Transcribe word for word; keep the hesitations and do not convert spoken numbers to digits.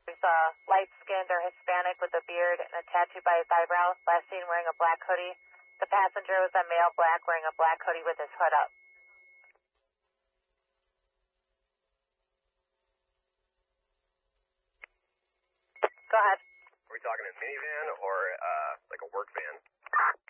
There's a light-skinned or Hispanic with a beard and a tattoo by his eyebrow, last seen wearing a black hoodie. The passenger was a male black wearing a black hoodie with his hood up. Go ahead. Are we talking a minivan or uh, like a work van?